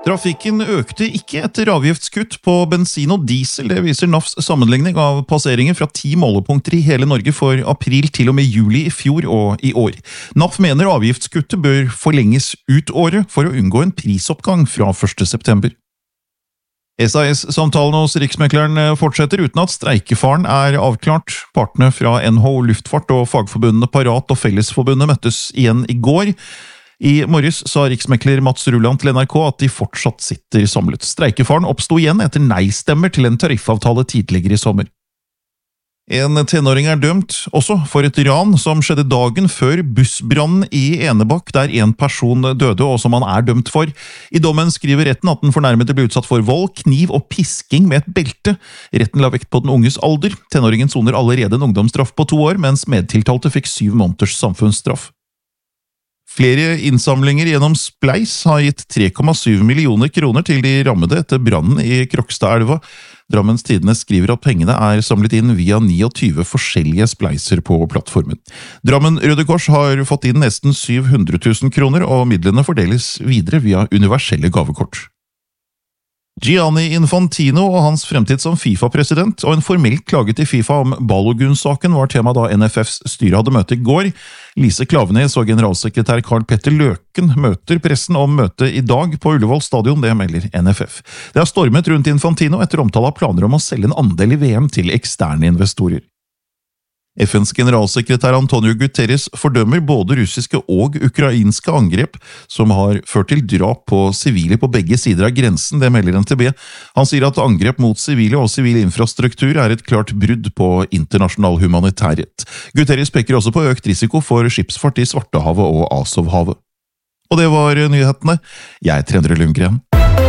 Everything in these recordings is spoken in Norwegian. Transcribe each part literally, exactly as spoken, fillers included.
Trafikken økte ikke etter avgiftskutt på bensin og diesel, det viser N A Fs sammenligning av passeringer fra ti målepunkter i hele Norge for april til og med juli i fjor og i år. N A F mener avgiftskuttet bør forlenges ut året for å unngå en prisoppgang fra første september. S A S-samtalen hos Riksmekleren fortsetter uten at streikefaren er avklart. Partene fra N H O Luftfart og fagforbundene Parat og Fellesforbundet møttes igjen i går. I morges sa riksmekler Mats Rulland til N R K at de fortsatt sitter samlet. Streikefaren oppstod igjen etter nei-stemmer til en tariffavtale tidligere i sommer. En tenåring er dømt, også for et ran som skjedde dagen før bussbrannen i Enebakk, der en person døde og som han er dømt for. I dommen skriver retten at den fornærmede ble utsatt for vold, kniv og pisking med et belte. Retten la vekt på den unges alder. Tenåringen soner allerede en ungdomsstraff på to år, mens medtiltalte fikk syv måneders samfunnsstraff. Flere innsamlinger gjennom Spleis har gitt tre komma syv millioner kroner til de rammede etter brannen i Krokstadelva. Drammens Tidende skriver at pengene er samlet inn via tjueni forskjellige spleiser på plattformen. Drammen Røde Kors har fått inn nesten syv hundre tusen kroner, og midlene fordeles videre via universelle gavekort. Gianni Infantino og hans fremtid som FIFA-president og en formelt klage til FIFA om Balogun-saken var tema da N F Fs styre hadde møte i går. Lise Klaveness og generalsekretær Karl Petter Løken møter pressen om møtet i dag på Ullevål stadion, det melder N F F. Det har stormet rundt Infantino etter omtale av planer om å selge en andel i V M til eksterne investorer. F N's generalsekretær Antonio Guterres fordømmer både russiske og ukrainske angrep som har ført til drap på sivile på begge sider av grensen, det melder N T B. Han sier at angrep mot sivile og sivil infrastruktur er et klart brudd på internasjonal humanitærrett. Guterres peker også på økt risiko for skipsfart i Svartehavet og Azovhavet. Og det var nyhetene. Jeg er Endre Lundgren.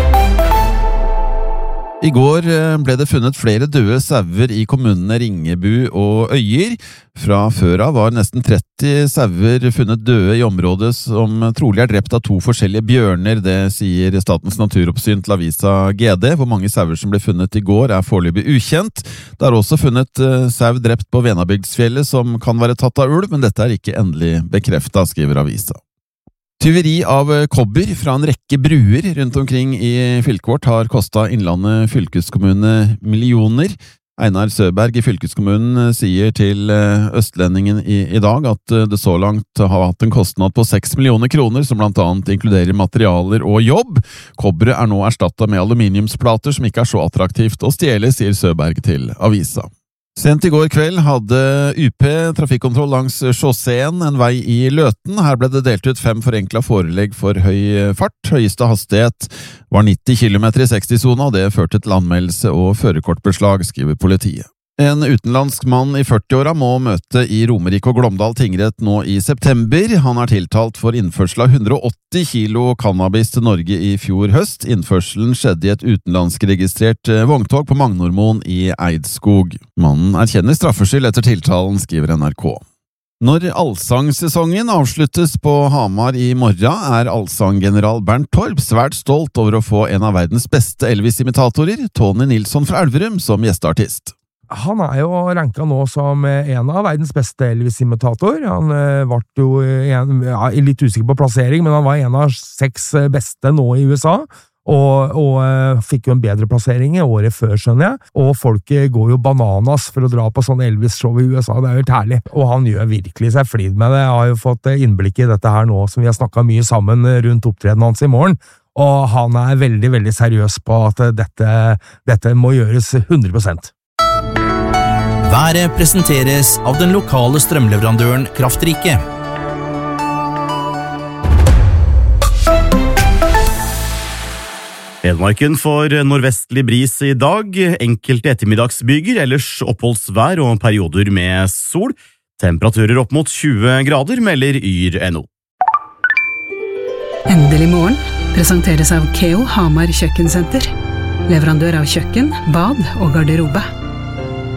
I går ble det funnet flere døde sauer i kommunene Ringebu og Øyer. Fra før av var nesten tretti sauer funnet døde i området som trolig er drept av to forskjellige bjørner, det sier Statens naturoppsyn til avisa G D. Hvor mange sauer som ble funnet i går er foreløpig ukjent. Det er også funnet sau drept på Venabygdsfjellet som kan være tatt av ulv, men dette er ikke endelig bekreftet, skriver avisa. Tyveri av kobber fra en rekke bruer rundt omkring i fylket vårt har kostet Innlandet fylkeskommune millioner. Einar Søberg i fylkeskommunen sier til Østlendingen i, i dag at det så langt har hatt en kostnad på seks millioner kroner, som blant annet inkluderer materialer og jobb. Kobberet er nå erstattet med aluminiumsplater som ikke er så attraktivt å stjele, sier Søberg til avisa. Sent i går kveld hadde U P trafikkontroll langs Sjåseen, en vei i Løten. Her ble det delt ut fem forenklet forelegg for høy fart. Høyeste hastighet var nitti kilometer i seksti-sona, og det førte til anmeldelse og førerkortbeslag, skriver politiet. En utenlandsk mann i førti-åra må møte i Romerike og Glåmdal tingrett nå i september. Han er tiltalt for innførsel av hundre og åtti kilo cannabis til Norge i fjor høst. Innførselen skjedde i et utenlandskregistrert vogntog på Magnormoen i Eidskog. Mannen erkjenner straffskyld etter tiltalen, skriver N R K. Når allsangsesongen avsluttes på Hamar i morgen, er allsanggeneral Bernt Torp svært stolt over å få en av verdens beste Elvis-imitatorer, Tony Nilsson fra Elverum, som gjesteartist. Han er jo ranket nå som en av verdens beste Elvis-imitator. Han ble jo en, ja, litt usikker på plassering, men han var en av seks beste nå i U S A, og, og fikk jo en bedre plassering i året før, skjønner jeg. Og folk går jo bananas for å dra på sånn Elvis-show i U S A, det er jo helt herlig. Og han gjør virkelig seg flid med det. Jeg har jo fått innblikk i dette her nå, som vi har snakket mye sammen rundt opptredenen hans i morgen. Og han er veldig, veldig seriøs på at dette, dette må gjøres hundre prosent. Været presenteres av den lokale strømleverandøren Kraftrike. Hedmarken får nordvestlig bris i dag, enkelte ettermiddagsbyger, ellers oppholdsvær og perioder med sol. Temperaturer opp mot tjue grader, melder Yr punktum no. Endelig morgen presenteres av Keo Hamar Kjøkkensenter. Leverandør av kjøkken, bad og garderobe.